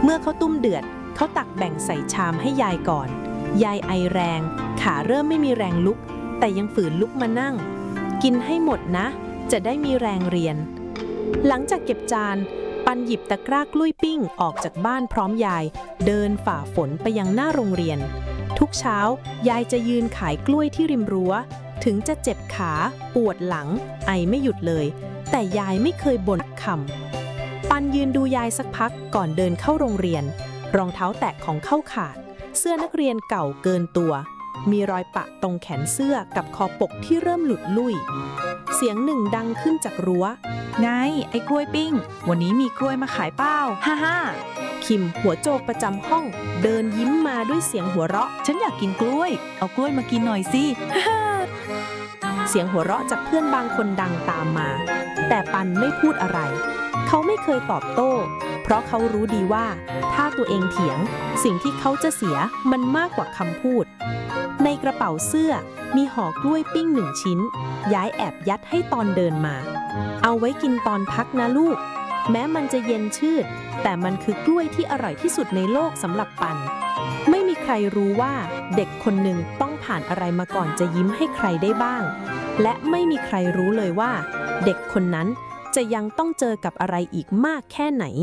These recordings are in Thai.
เมื่อข้าวตุ้มเดือดเขาตักแบ่งใส่ชามให้ยายก่อนยายไอแรงขาเริ่มไม่มีแรงลุกแต่ยังฝืนลุกมานั่งกินให้หมดนะจะได้มีแรงเรียนหลังจากเก็บจานปันหยิบตะกร้ากล้วยปิ้งออกจากบ้านพร้อมยายเดินฝ่าฝนไปยังหน้าโรงเรียนทุกเช้ายายจะยืนขายกล้วยที่ริมรั้วถึงจะเจ็บขาปวดหลังไอไม่หยุดเลยแต่ยายไม่เคยบ่นคำปันยืนดูยายสักพักก่อนเดินเข้าโรงเรียนรองเท้าแตะของเข้าขาดเสื้อนักเรียนเก่าเกินตัวมีรอยปะตรงแขนเสื้อกับคอปกที่เริ่มหลุดลุ่ยเสียงหนึ่งดังขึ้นจากรั้วไงไอ้กล้วยปิ้งวันนี้มีกล้วยมาขายเปล่าฮ่าฮ่าคิมหัวโจกประจำห้องเดินยิ้มมาด้วยเสียงหัวเราะฉันอยากกินกล้วยเอากล้วยมากินหน่อยสิฮ่าเสียงหัวเราะจากเพื่อนบางคนดังตามมาแต่ปันไม่พูดอะไรเขาไม่เคยตอบโต้เพราะเขารู้ดีว่าถ้าตัวเองเถียงสิ่งที่เขาจะเสียมันมากกว่าคำพูดในกระเป๋าเสื้อมีห่อกล้วยปิ้ง1 ชิ้นย้ายแอบยัดให้ตอนเดินมาเอาไว้กินตอนพักนะลูกแม้มันจะเย็นชืดแต่มันคือกล้วยที่อร่อยที่สุดในโลกสำหรับปันไม่มีใครรู้ว่าเด็กคนหนึ่งต้องผ่านอะไรมาก่อนจะยิ้มให้ใครได้บ้างและไม่มีใครรู้เลยว่าเด็กคนนั้นจะยังต้องเจอกับอะไรอีกมากแค่ไหน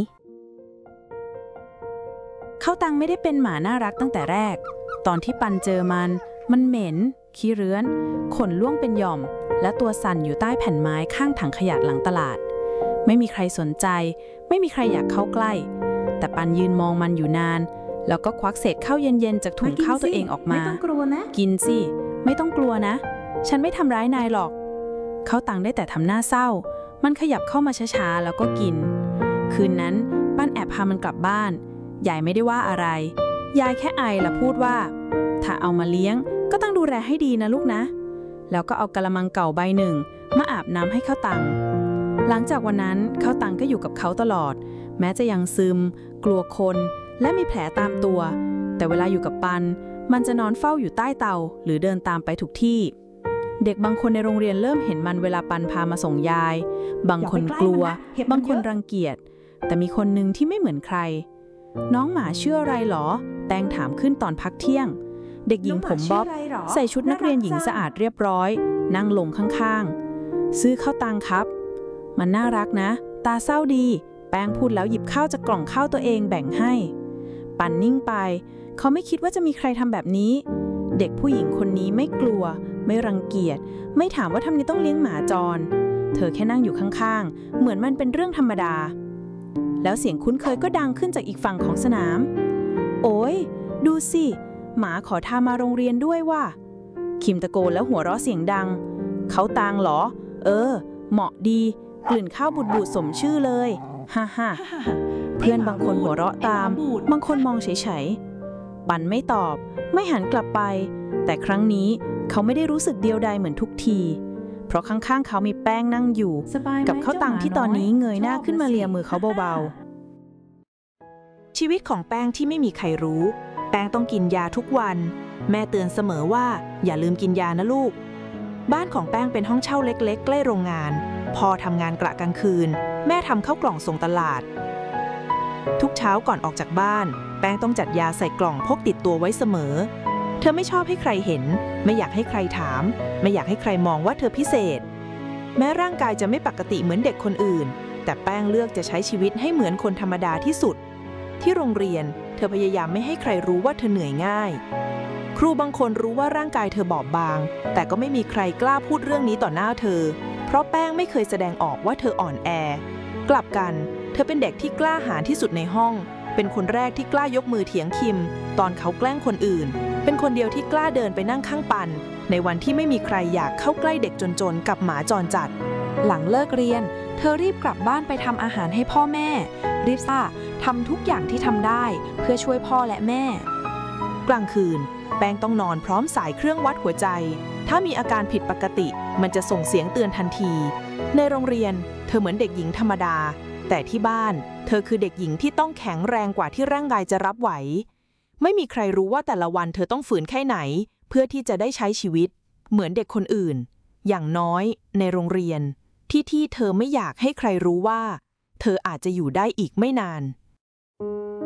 ข้าวตังไม่ได้เป็นหมาน่ารักตั้งแต่แรกตอนที่ปันเจอมันเหม็นขี้เรื้อนขนร่วงเป็นหย่อมและตัวสั่นอยู่ใต้แผ่นไม้ข้างถังขยะหลังตลาดไม่มีใครสนใจไม่มีใครอยากเข้าใกล้แต่ปันยืนมองมันอยู่นานแล้วก็ควักเศษข้าวเย็นๆจากถุงข้าวตัวเองออกมาไม่ต้องกลัวนะกินสิไม่ต้องกลัวนะฉันไม่ทำร้ายนายหรอกข้าวตังได้แต่ทำหน้าเศร้ามันขยับเข้ามาช้าๆแล้วก็กินคืนนั้นปันแอบพามันกลับบ้านยายไม่ได้ว่าอะไรยายแค่ไอและพูดว่าถ้าเอามาเลี้ยงก็ต้องดูแลให้ดีนะลูกนะแล้วก็เอากะละมังเก่าใบหนึ่งมาอาบน้ำให้ข้าวตังหลังจากวันนั้นข้าวตังก็อยู่กับเขาตลอดแม้จะยังซึมกลัวคนและมีแผลตามตัวแต่เวลาอยู่กับปันมันจะนอนเฝ้าอยู่ใต้เตาหรือเดินตามไปทุกที่เด็กบางคนในโรงเรียนเริ่มเห็นมันเวลาปันพามาส่งยายบางคนกลัวบางคนรังเกียจแต่มีคนหนึ่งที่ไม่เหมือนใครน้องหมาชื่ออะไรหรอแตงถามขึ้นตอนพักเที่ยงเด็กหญิงผมบ๊อบใส่ชุดนักเรียนหญิงสะอาดเรียบร้อยนั่งลงข้างๆซื้อข้าวตังครับมันน่ารักนะตาเศร้าดีแป้งพูดแล้วหยิบข้าวจากกล่องข้าวตัวเองแบ่งให้ปันนิ่งไปเขาไม่คิดว่าจะมีใครทำแบบนี้เด็กผู้หญิงคนนี้ไม่กลัวไม่รังเกียจไม่ถามว่าทำไมต้องเลี้ยงหมาจรเธอแค่นั่งอยู่ข้างๆเหมือนมันเป็นเรื่องธรรมดาแล้วเสียงคุ้นเคยก็ดังขึ้นจากอีกฝั่งของสนามโอ้ยดูสิหมาขอทามาโรงเรียนด้วยว่ะคิมตะโกนแล้วหัวเราะเสียงดังเขาตังเหรอเหมาะดีกลิ่นข้าวบูดๆสมชื่อเลยฮ่าฮ่าเพื่อนบางคนหัวเราะตามบางคนมองเฉยๆปันไม่ตอบไม่หันกลับไปแต่ครั้งนี้เขาไม่ได้รู้สึกเดียวดายเหมือนทุกทีเพราะข้างๆเขามีแป้งนั่งอยู่กับข้าวตังที่ตอนนี้เงยหน้าขึ้นมาเลียมือเขาเบาๆชีวิตของแป้งที่ไม่มีใครรู้แป้งต้องกินยาทุกวันแม่เตือนเสมอว่าอย่าลืมกินยานะลูกบ้านของแป้งเป็นห้องเช่าเล็กๆใกล้โรงงานพ่อทำงานกะกลางคืนแม่ทำข้าวกล่องส่งตลาดทุกเช้าก่อนออกจากบ้านแป้งต้องจัดยาใส่กล่องพกติดตัวไว้เสมอเธอไม่ชอบให้ใครเห็นไม่อยากให้ใครถามไม่อยากให้ใครมองว่าเธอพิเศษแม้ร่างกายจะไม่ปกติเหมือนเด็กคนอื่นแต่แป้งเลือกจะใช้ชีวิตให้เหมือนคนธรรมดาที่สุดที่โรงเรียนเธอพยายามไม่ให้ใครรู้ว่าเธอเหนื่อยง่ายครูบางคนรู้ว่าร่างกายเธอบอบบางแต่ก็ไม่มีใครกล้าพูดเรื่องนี้ต่อหน้าเธอเพราะแป้งไม่เคยแสดงออกว่าเธออ่อนแอกลับกันเธอเป็นเด็กที่กล้าหาญที่สุดในห้องเป็นคนแรกที่กล้ายกมือเถียงคิมตอนเขาแกล้งคนอื่นเป็นคนเดียวที่กล้าเดินไปนั่งข้างปันในวันที่ไม่มีใครอยากเข้าใกล้เด็กจนๆกับหมาจรจัดหลังเลิกเรียนเธอรีบกลับบ้านไปทำอาหารให้พ่อแม่รีบทำทุกอย่างที่ทำได้เพื่อช่วยพ่อและแม่กลางคืนแป้งต้องนอนพร้อมสายเครื่องวัดหัวใจถ้ามีอาการผิดปกติมันจะส่งเสียงเตือนทันทีในโรงเรียนเธอเหมือนเด็กหญิงธรรมดาแต่ที่บ้านเธอคือเด็กหญิงที่ต้องแข็งแรงกว่าที่ร่างกายจะรับไหวไม่มีใครรู้ว่าแต่ละวันเธอต้องฝืนแค่ไหนเพื่อที่จะได้ใช้ชีวิตเหมือนเด็กคนอื่นอย่างน้อยในโรงเรียนที่เธอไม่อยากให้ใครรู้ว่าเธออาจจะอยู่ได้อีกไม่นาน